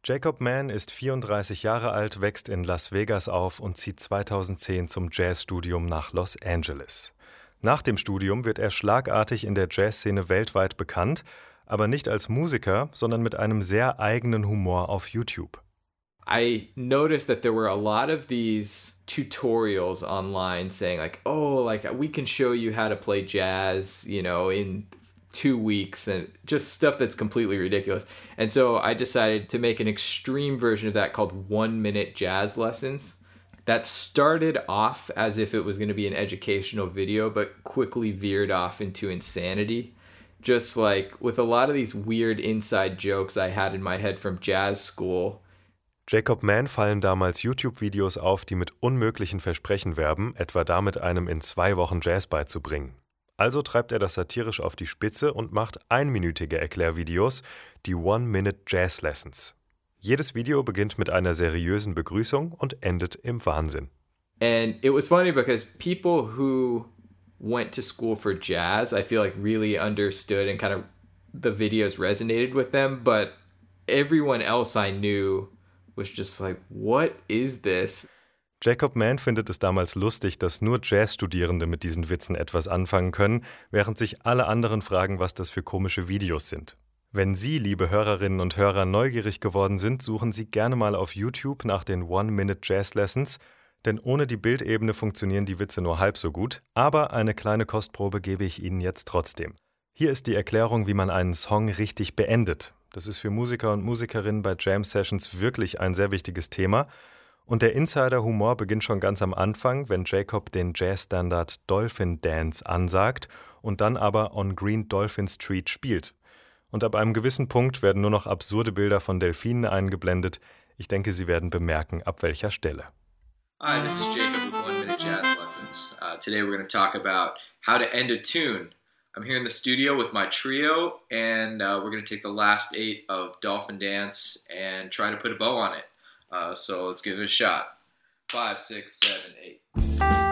Jacob Mann ist 34 Jahre alt, wächst in Las Vegas auf und zieht 2010 zum Jazzstudium nach Los Angeles. Nach dem Studium wird er schlagartig in der Jazzszene weltweit bekannt, aber nicht als Musiker, sondern mit einem sehr eigenen Humor auf YouTube. I noticed that there were a lot of these tutorials online saying like, oh, like we can show you how to play jazz, in 2 weeks, and just stuff that's completely ridiculous. And so I decided to make an extreme version of that called 1-minute jazz lessons. That started off as if it was going to be an educational video, but quickly veered off into insanity. Just like with a lot of these weird inside jokes I had in my head from jazz school. Jacob Mann fallen damals YouTube-Videos auf, die mit unmöglichen Versprechen werben, etwa damit einem in 2 Wochen Jazz beizubringen. Also treibt er das satirisch auf die Spitze und macht einminütige Erklärvideos, die 1-Minute Jazz Lessons. Jedes Video beginnt mit einer seriösen Begrüßung und endet im Wahnsinn. And it was funny because people who went to school for jazz, I feel like really understood and kind of the videos resonated with them, but everyone else I knew was just like, what is this? Jacob Mann findet es damals lustig, dass nur Jazzstudierende mit diesen Witzen etwas anfangen können, während sich alle anderen fragen, was das für komische Videos sind. Wenn Sie, liebe Hörerinnen und Hörer, neugierig geworden sind, suchen Sie gerne mal auf YouTube nach den 1-Minute Jazz Lessons, denn ohne die Bildebene funktionieren die Witze nur halb so gut, aber eine kleine Kostprobe gebe ich Ihnen jetzt trotzdem. Hier ist die Erklärung, wie man einen Song richtig beendet. Das ist für Musiker und Musikerinnen bei Jam-Sessions wirklich ein sehr wichtiges Thema. Und der Insider-Humor beginnt schon ganz am Anfang, wenn Jacob den Jazzstandard Dolphin Dance ansagt und dann aber On Green Dolphin Street spielt. Und ab einem gewissen Punkt werden nur noch absurde Bilder von Delfinen eingeblendet. Ich denke, Sie werden bemerken, ab welcher Stelle. Hi, this is Jacob with 1-Minute Jazz Lessons. Today we're going to talk about how to end a tune. I'm here in the studio with my trio, and we're going to take the last 8 of Dolphin Dance and try to put a bow on it. So let's give it a shot. 5, 6, 7, 8.